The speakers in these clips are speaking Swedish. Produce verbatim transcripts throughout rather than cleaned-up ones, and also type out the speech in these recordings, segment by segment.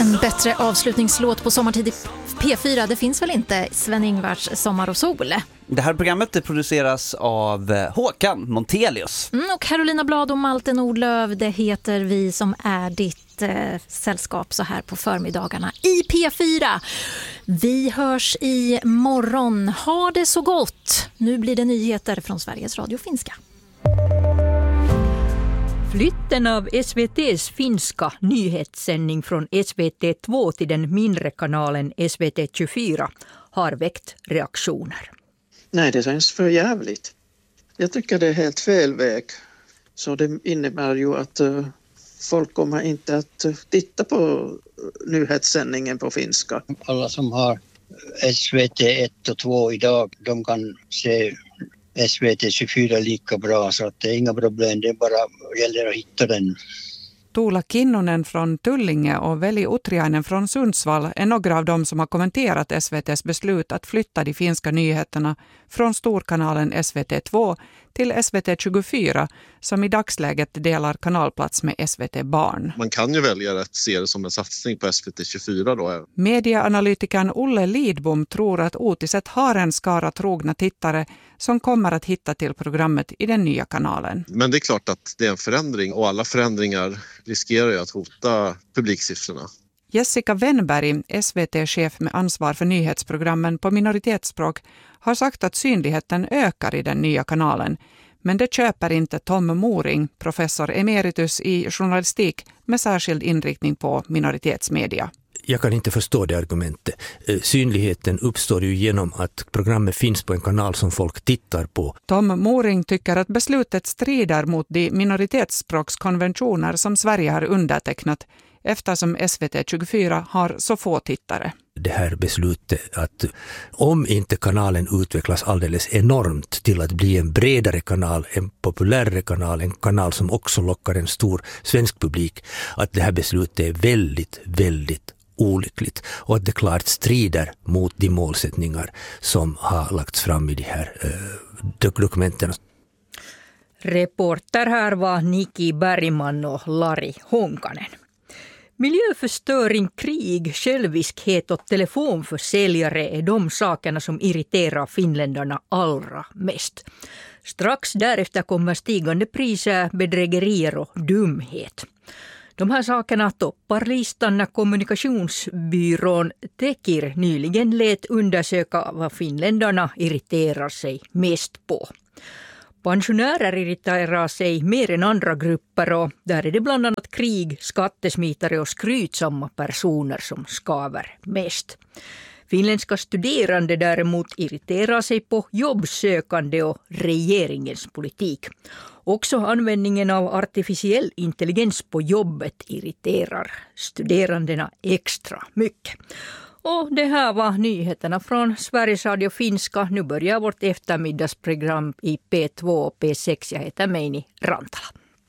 En bättre avslutningslåt på sommartid i P fyra, det finns väl inte, Sven-Ingvars Sommar och sol. Det här programmet det produceras av Håkan Montelius. Mm, och Carolina Blad och Malte Nordlöv, det heter vi som är ditt eh, sällskap så här på förmiddagarna i P fyra. Vi hörs i morgon. Ha det så gott! Nu blir det nyheter från Sveriges Radio Finska. Flytten av S V T:s finska nyhetssändning från S V T två till den mindre kanalen S V T tjugofyra har väckt reaktioner. Nej, det känns för jävligt. Jag tycker det är helt fel väg. Så det innebär ju att uh, folk kommer inte att uh, titta på nyhetssändningen på finska. Alla som har S V T ett och två idag, de kan se S V T tjugofyra lika bra, så att det är inga problem, det bara gäller att hitta den. Tuula Kinnunen från Tullinge och Veli Utriainen från Sundsvall är några av dem som har kommenterat S V T:s beslut att flytta de finska nyheterna från storkanalen S V T två till S V T tjugofyra som i dagsläget delar kanalplats med S V T Barn. Man kan ju välja att se det som en satsning på S V T tjugofyra då. Medieanalytikern Olle Lidbom tror att Otiset har en skara trogna tittare som kommer att hitta till programmet i den nya kanalen. Men det är klart att det är en förändring och alla förändringar riskerar ju att hota publiksiffrorna. Jessica Wennberg, S V T-chef med ansvar för nyhetsprogrammen på minoritetsspråk, har sagt att synligheten ökar i den nya kanalen. Men det köper inte Tom Moring, professor emeritus i journalistik med särskild inriktning på minoritetsmedia. Jag kan inte förstå det argumentet. Synligheten uppstår ju genom att programmet finns på en kanal som folk tittar på. Tom Moring tycker att beslutet strider mot de minoritetsspråkskonventioner som Sverige har undertecknat eftersom S V T tjugofyra har så få tittare. Det här beslutet att om inte kanalen utvecklas alldeles enormt till att bli en bredare kanal, en populärare kanal, en kanal som också lockar en stor svensk publik, att det här beslutet är väldigt, väldigt olyckligt och att det klart strider mot de målsättningar som har lagts fram i de här eh, dokumenten. Reporter här var Niki Bergman och Lari Honkanen. Miljöförstöring, krig, själviskhet och telefonförsäljare är de sakerna som irriterar finländarna allra mest. Strax därefter kommer stigande priser, bedrägerier och dumhet. De här sakerna toppar listan när kommunikationsbyrån Tekir nyligen lät undersöka vad finländarna irriterar sig mest på. Pensionärer irriterar sig mer än andra grupper och där är det bland annat krig, skattesmitare och skrytsamma personer som skaver mest. Finländska studerande däremot irriterar sig på jobbsökande och regeringens politik. Också användningen av artificiell intelligens på jobbet irriterar studerandena extra mycket. Och det här var nyheterna från Sveriges Radio Finska. Nu börjar vårt eftermiddagsprogram i P två och P sex. Jag heter Meini Rantala.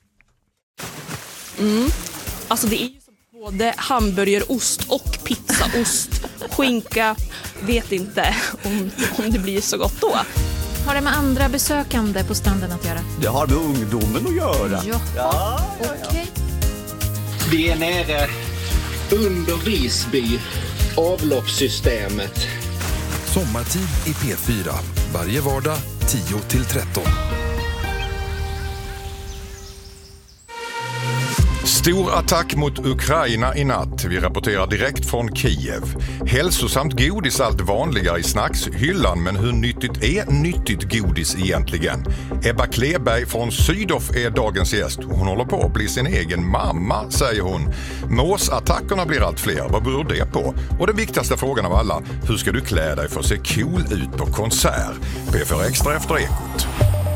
Mm. Alltså det är ju som både hamburgerost och pizzaost. Skinka, vet inte om, om det blir så gott då. Har det med andra besökande på stranden att göra? Det har med ungdomen att göra. Jaha, ja, okej. Okay. Vi är nere under Visby. Avloppssystemet. Sommartid i P fyra. Varje vardag tio till tretton. Stor attack mot Ukraina i natt. Vi rapporterar direkt från Kiev. Hälsosamt godis allt vanligare i snackshyllan, men hur nyttigt är nyttigt godis egentligen? Ebba Kleberg från Sydoff är dagens gäst. Hon håller på att bli sin egen mamma, säger hon. Måsattackerna blir allt fler. Vad beror det på? Och den viktigaste frågan av alla, hur ska du klä dig för att se cool ut på konsert? P fyra Extra efter Ekot.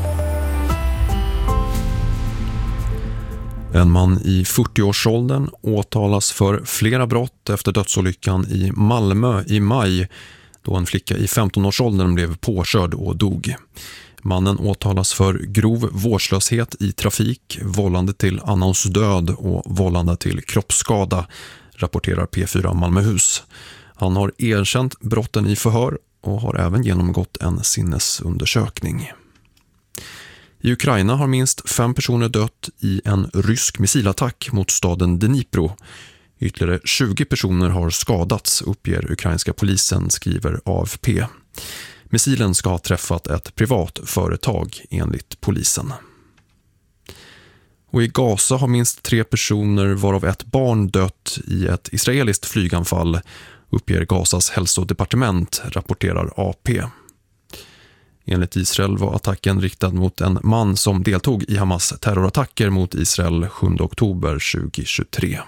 En man i fyrtioårsåldern åtalas för flera brott efter dödsolyckan i Malmö i maj, då en flicka i femtonårsåldern blev påkörd och dog. Mannen åtalas för grov vårdslöshet i trafik, vållande till annans död och vållande till kroppsskada, rapporterar P fyra Malmöhus. Han har erkänt brotten i förhör och har även genomgått en sinnesundersökning. I Ukraina har minst fem personer dött i en rysk missilattack mot staden Dnipro. Ytterligare tjugo personer har skadats, uppger ukrainska polisen, skriver A F P. Missilen ska ha träffat ett privat företag enligt polisen. Och i Gaza har minst tre personer, varav ett barn, dött i ett israeliskt flyganfall, uppger Gazas hälsodepartement, rapporterar A P. Enligt Israel var attacken riktad mot en man som deltog i Hamas terrorattacker mot Israel sjunde oktober tjugohundratjugotre.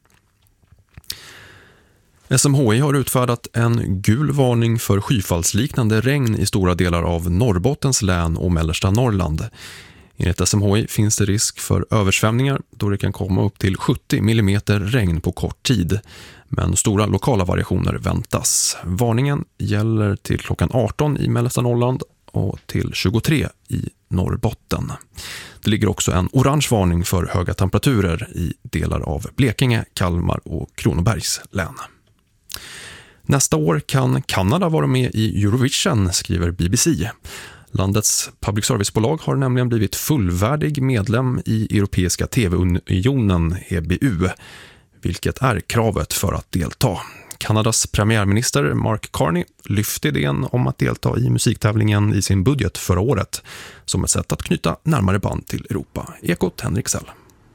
S M H I har utfärdat en gul varning för skyfallsliknande regn i stora delar av Norrbottens län och mellersta Norrland. Enligt S M H I finns det risk för översvämningar då det kan komma upp till sjuttio millimeter regn på kort tid. Men stora lokala variationer väntas. Varningen gäller till klockan arton i mellersta Norrland och till tjugotre i Norrbotten. Det ligger också en orange varning för höga temperaturer i delar av Blekinge, Kalmar och Kronobergs län. Nästa år kan Kanada vara med i Eurovision, skriver B B C. Landets public servicebolag har nämligen blivit fullvärdig medlem i Europeiska T V-unionen E B U, vilket är kravet för att delta. Kanadas premiärminister Mark Carney lyfte idén om att delta i musiktävlingen i sin budget förra året som ett sätt att knyta närmare band till Europa. Ekot Henrik Sell.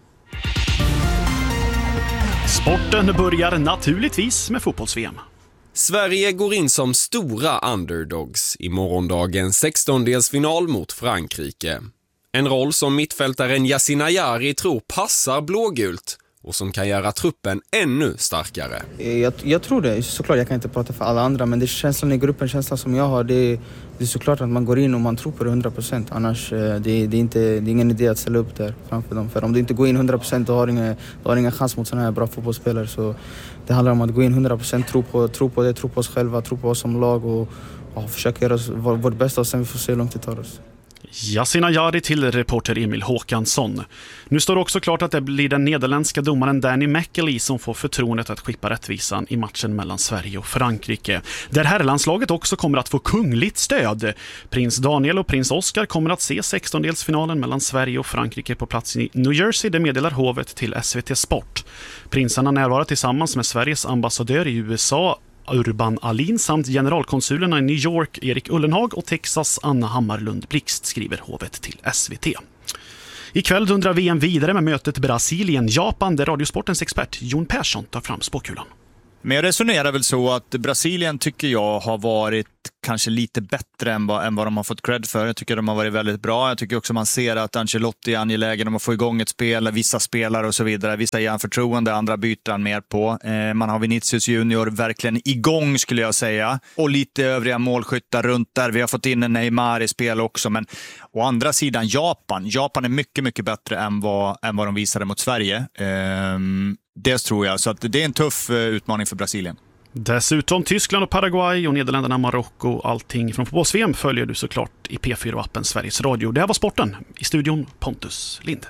Sporten börjar naturligtvis med fotbolls-V M. Sverige går in som stora underdogs i morgondagens sextondelsfinal mot Frankrike. En roll som mittfältaren Yasin Ayari tror passar blågult och som kan göra truppen ännu starkare. Jag, jag tror det. Såklart, jag kan inte prata för alla andra, men det är känslan i gruppen, känslan som jag har, det är, det är såklart att man går in och man tror på det hundra procent. Annars det, det är inte, det är ingen idé att ställa upp där framför dem. För om du inte går in hundra procent då har du ingen, då har du ingen chans mot sådana här bra fotbollsspelare. Så det handlar om att gå in hundra procent, tro på, tro på det, tro på oss själva, tro på oss som lag och, och försöka göra vårt, vårt bästa och sen vi får se hur långt det tar oss. Yasin Ayari till reporter Emil Håkansson. Nu står det också klart att det blir den nederländska domaren Danny McAlee som får förtroendet att skippa rättvisan i matchen mellan Sverige och Frankrike. Där herrlandslaget också kommer att få kungligt stöd. Prins Daniel och prins Oscar kommer att se sextondelsfinalen mellan Sverige och Frankrike på plats i New Jersey, det meddelar hovet till S V T Sport. Prinsarna närvarar tillsammans med Sveriges ambassadör i U S A Urban Alin samt generalkonsulerna i New York Erik Ullenhag och Texas Anna Hammarlund Blixt, skriver hovet till S V T. Ikväll dundrar V M vidare med mötet Brasilien-Japan där Radiosportens expert Jon Persson tar fram spåkulan. Men jag resonerar väl så att Brasilien tycker jag har varit kanske lite bättre än vad, än vad de har fått cred för. Jag tycker de har varit väldigt bra. Jag tycker också man ser att Ancelotti är angelägen om att få igång ett spel, vissa spelare och så vidare. Vissa ger han förtroende, andra byter han mer på. Eh, man har Vinicius Junior verkligen igång skulle jag säga. Och lite övriga målskyttar runt där. Vi har fått in en Neymar i spel också. Men å andra sidan Japan. Japan är mycket, mycket bättre än vad, än vad de visade mot Sverige. Eh, det tror jag. Så att det är en tuff eh, utmaning för Brasilien. Dessutom Tyskland och Paraguay och Nederländerna, Marocko, allting från fotbolls-V M följer du såklart i P fyra-appen Sveriges Radio. Det här var sporten. I studion Pontus Lind.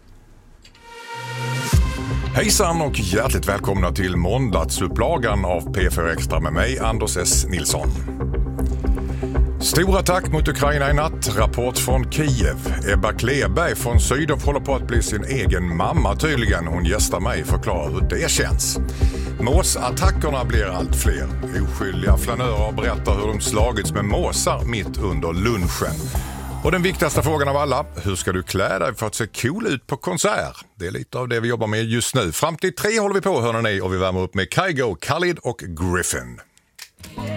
Hejsan och hjärtligt välkomna till måndagsupplagan av P fyra Extra med mig, Anders S. Nilsson. Stor attack mot Ukraina i natt. Rapport från Kiev. Ebba Kleberg från Sydov håller på att bli sin egen mamma tydligen. Hon gästar mig förklarar hur det känns. Måsattackerna blir allt fler. Oskyldiga flanörer berättar hur de slagits med måsar mitt under lunchen. Och den viktigaste frågan av alla, hur ska du klä dig för att se cool ut på konsert? Det är lite av det vi jobbar med just nu. Fram till tre håller vi på, hör ni, och vi värmer upp med Kygo, Khalid och Griffin.